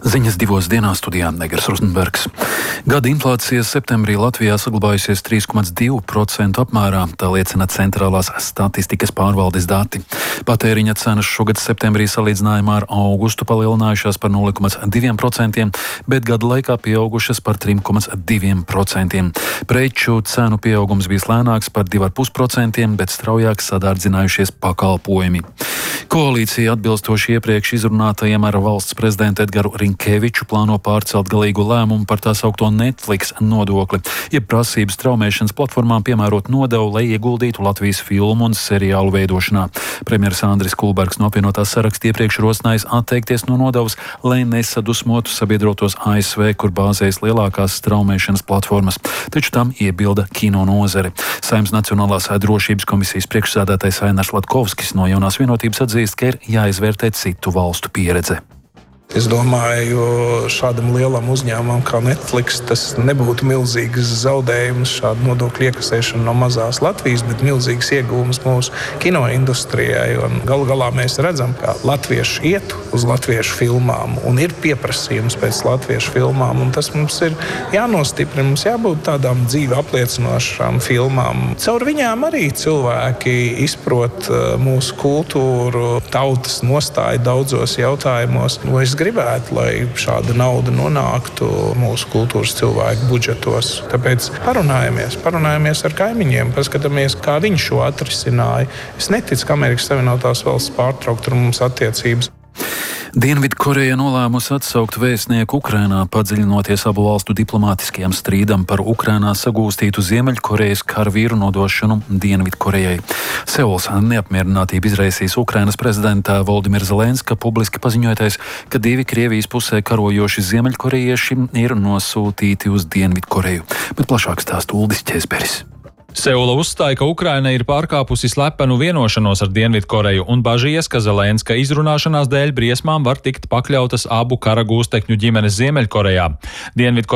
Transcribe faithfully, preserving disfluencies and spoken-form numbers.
Ziņas divos dienās studijā Negers Rozenbergs. Gada inflācija septembrī Latvijā saglabājusies trīs komats divi procenti apmērā, tā liecina Centrālās statistikas pārvaldes dati. Patēriņa cenas šogad septembrī salīdzinājumā ar augustu palielinājušās par nulle komats divi procenti, bet gada laikā pieaugušas par trīs komats divi procenti. Preču cenu pieaugums bijis lēnāks par divi komats pieci procenti, bet straujāk sadārdzinājušies pakalpojumi. Koalīcija atbilstoši iepriekš izrunātajiem ar valsts prezidentu Edgaru Rinkeviču plāno pārcelt galīgu lēmumu par tā saukto Netflix nodokli, jeb prasības straumēšanas platformām piemērot nodevu, lai ieguldītu Latvijas filmu un seriālu veidošanā. Premjeras Andris Kulbergs no apvienotās saraksta iepriekš rosinājis atteikties no nodevas, lai nesadusmotu sabiedrotos A S V, kur bāzējas lielākās straumēšanas platformas. Taču tam iebilda kino nozare. Saeimas Nacionālās drošības komisijas priekšsēdētājs Ainars Latkovskis no Jaunās vienotības atzīst, ka ir jāizvērtē citu valstu pieredze. Es domāju, šādam lielam uzņēmumam kā Netflix tas nebūtu milzīgs zaudējums, šāda nodokļu iekasēšana no mazās Latvijas, bet milzīgs iegūms mūsu kinoindustrijai. Galu galā mēs redzam, ka latvieši iet uz latviešu filmām un ir pieprasījums pēc latviešu filmām, un tas mums ir jānostiprina, mums jābūt tādām dzīvi apliecinošām filmām. Caur viņām arī cilvēki izprot mūsu kultūru, tautas nostāju daudzos jautājumos. Es gribētu, lai šāda nauda nonāktu mūsu kultūras cilvēku budžetos. Tāpēc parunājamies, parunājamies ar kaimiņiem, paskatāmies, kā viņi šo atrisināja. Es neticu, ka Amerikas Savienotās valsts pārtraukt ar mums attiecības. Dienvidkoreja nolēmusi atsaukt vēstnieku Ukrainā, padziļinoties abu valstu diplomātiskajam strīdam par Ukrainā sagūstītu Ziemeļkorejas karavīru nodošanu Dienvidkorejai. Seuls neapmierinātību izraisīs Ukrainas prezidenta Voldimira Zelenska publiski paziņotais, ka divi Krievijas pusē karojoši ziemeļkorejieši ir nosūtīti uz Dienvidkoreju. Bet plašāk stāsta Uldis Ķezberis. Seula uzstāja, ka Ukraina ir pārkāpusi slepenu vienošanos ar Dienvidkoreju un bažījies, ka Zelenska izrunāšanās dēļ briesmām var tikt pakļautas abu kara gūstekņu ģimenes Ziemeļkorejā.